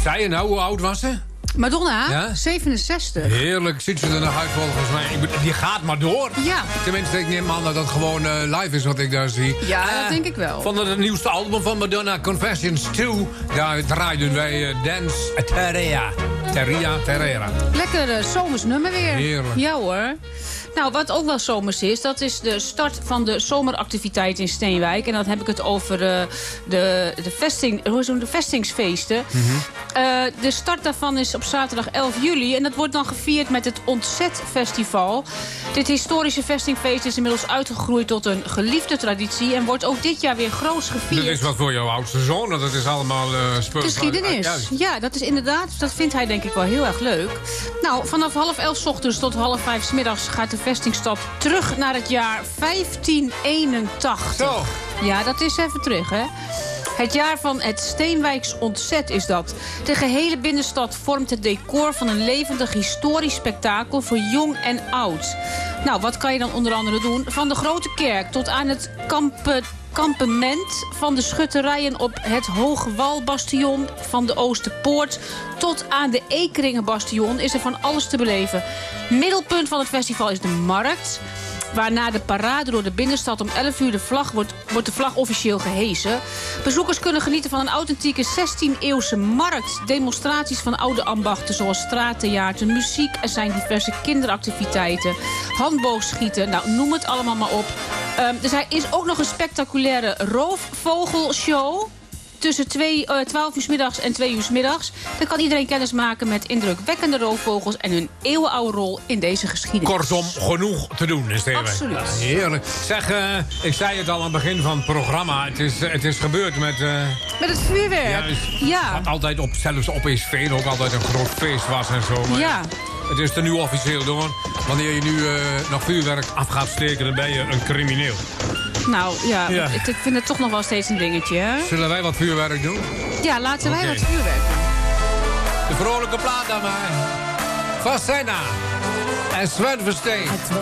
zei je nou, hoe oud was ze? Madonna, Ja? 67. Heerlijk, ziet ze er nog uit volgens mij. Die gaat maar door. Ja. Tenminste, ik neem aan dat dat gewoon live is wat ik daar zie. Ja, dat denk ik wel. Van het nieuwste album van Madonna, Confessions 2... daar draaiden wij Dance Terrera. Lekker zomers nummer weer. Heerlijk. Ja hoor. Nou, wat ook wel zomers is, dat is de start van de zomeractiviteit in Steenwijk. En dan heb ik het over de vestingsfeesten. De start daarvan is op zaterdag 11 juli. En dat wordt dan gevierd met het Ontzet-festival. Dit historische vestingfeest is inmiddels uitgegroeid tot een geliefde traditie. En wordt ook dit jaar weer groots gevierd. Dat is wat voor jouw oudste zoon, dat is allemaal spullen. Geschiedenis. Ja, dat is inderdaad, dat vindt hij denk ik wel heel erg leuk. Nou, vanaf 10:30 ochtends tot 16:30 's middags gaat de vestingstad terug naar het jaar 1581. Zo. Ja, dat is even terug, hè. Het jaar van het Steenwijks Ontzet is dat. De gehele binnenstad vormt het decor van een levendig historisch spektakel voor jong en oud. Nou, wat kan je dan onder andere doen? Van de Grote Kerk tot aan het kampement, van de schutterijen op het Hoogwalbastion, van de Oosterpoort tot aan de Ekeringenbastion is er van alles te beleven. Middelpunt van het festival is de markt, waarna de parade door de binnenstad om 11 uur wordt de vlag officieel gehesen. Bezoekers kunnen genieten van een authentieke 16e-eeuwse markt. Demonstraties van oude ambachten zoals straattheater, muziek. Er zijn diverse kinderactiviteiten, handboogschieten. Nou, noem het allemaal maar op. Er is ook nog een spectaculaire roofvogelshow tussen 12 uur 's middags en 2 uur 's middags. Dan kan iedereen kennis maken met indrukwekkende roofvogels en hun eeuwenoude rol in deze geschiedenis. Kortom, genoeg te doen is het. Absoluut. Ja, heerlijk. Zeg, ik zei het al aan het begin van het programma. Het is gebeurd met... Met het vuurwerk. Ja. Wat altijd zelfs op ESV ook altijd een groot feest was en zo. Maar ja. Het is er nu officieel door. Wanneer je nu nog vuurwerk af gaat steken, dan ben je een crimineel. Nou, ja. Ik vind het toch nog wel steeds een dingetje, hè? Zullen wij wat vuurwerk doen? Ja, laten wij wat vuurwerk doen. De vrolijke plaat aan mij. Fascina en Sven Versteen.